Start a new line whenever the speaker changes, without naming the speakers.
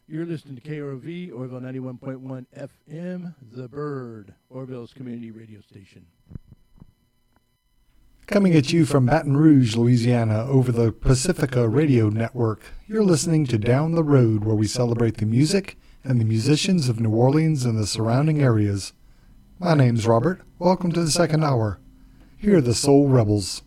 You're listening to KROV, Orville 91.1 FM, The Bird, Orville's community radio station.
Coming at you from Baton Rouge, Louisiana, over the Pacifica Radio Network, you're listening to Down the Road, where we celebrate the music and the musicians of New Orleans and the surrounding areas. My name's Robert. Welcome to the second hour. Here are the Soul Rebels.